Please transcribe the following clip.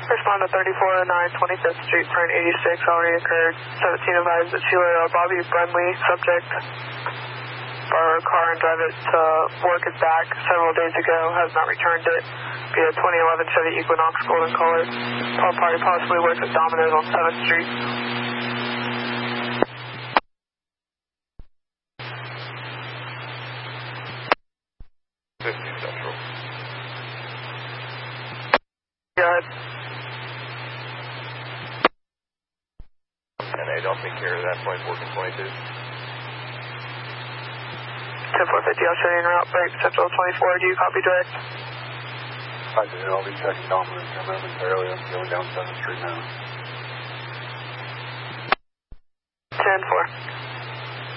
Respond to 3409 25th Street for an 86 already occurred. 17 advised that Sheila Bobby Brunley, subject, borrow a car and drive it to work is back several days ago, has not returned it. Via 2011 Chevy Equinox golden color. All party possibly works at Domino's on 7th Street. Central. Go ahead. And I don't take care of that point, working 22. 10-450, I'll show you en route, break Central 24. Do you copy direct? I do. I'll be checking Domino's here momentarily. I'm going down 7th Street now. 10-4.